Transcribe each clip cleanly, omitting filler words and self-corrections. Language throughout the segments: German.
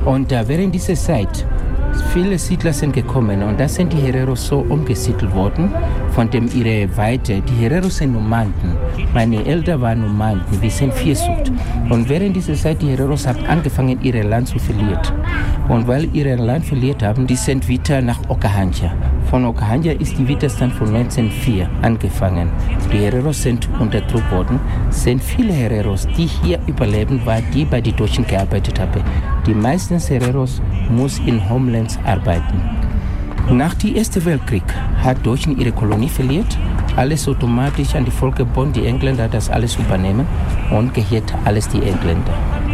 Und während dieser Zeit viele Siedler sind gekommen und da sind die Hereros so umgesiedelt worden von ihrer Weite. Die Hereros sind Nomanden. Meine Eltern waren Nomanden. Wir sind Viehzucht. Und während dieser Zeit die Hereros haben angefangen, ihr Land zu verlieren. Und weil ihr Land verliert haben, die sind wieder nach Okahandja. Von Okahandja ist die Widerstand von 1904 angefangen. Die Hereros sind unterdrückt worden. Sind viele Hereros, die hier überleben waren, die bei den Deutschen gearbeitet haben. Die meisten Hereros mussten in Homelands arbeiten. Nach dem Ersten Weltkrieg hat Deutschland ihre Kolonie verliert. Alles automatisch an die Völkerbund, die Engländer das alles übernehmen und gehört alles die Engländer.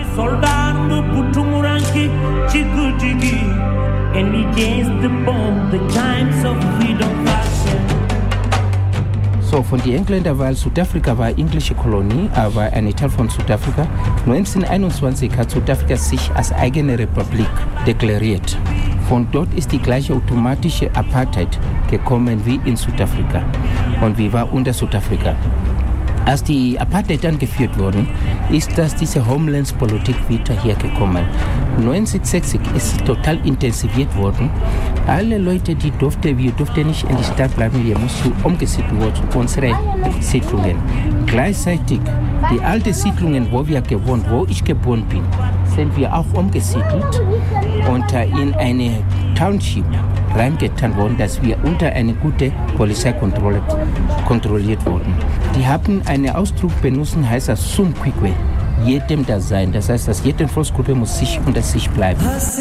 So, von den Engländern, weil Südafrika war englische Kolonie, aber ein Teil von Südafrika. 1921 hat Südafrika sich als eigene Republik deklariert. Von dort ist die gleiche automatische Apartheid gekommen wie in Südafrika. Und wir waren unter Südafrika. Als die Apartheid angeführt wurde, ist diese Homelands-Politik wieder hier gekommen. 1960 ist es total intensiviert worden. Alle Leute, wir durften nicht in die Stadt bleiben, wir mussten umgesiedelt werden, unsere Siedlungen. Gleichzeitig, die alten Siedlungen, wo wir gewohnt, wo ich geboren bin, sind wir auch umgesiedelt und in eine Township reingetan worden, dass wir unter eine gute Polizeikontrolle kontrolliert wurden. Die haben einen Ausdruck benutzt, heißt das Sumkwikwe, jedem das sein. Das heißt, dass jede Volksgruppe muss sich unter sich bleiben.